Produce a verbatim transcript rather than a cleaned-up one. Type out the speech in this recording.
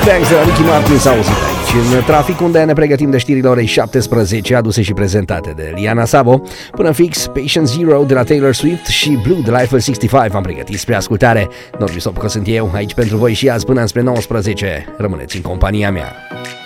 Banks de la Ricky Martin s-a auzit aici în trafic, unde ne pregătim de știrile orei șaptesprezece, aduse și prezentate de Liana Sabo. Până fix, Patient Zero de la Taylor Swift și Blue de la Eiffel șaizeci și cinci am pregătit spre ascultare. Norbi Sopco sunt eu, aici pentru voi și azi până înspre nouăsprezece. Rămâneți în compania mea.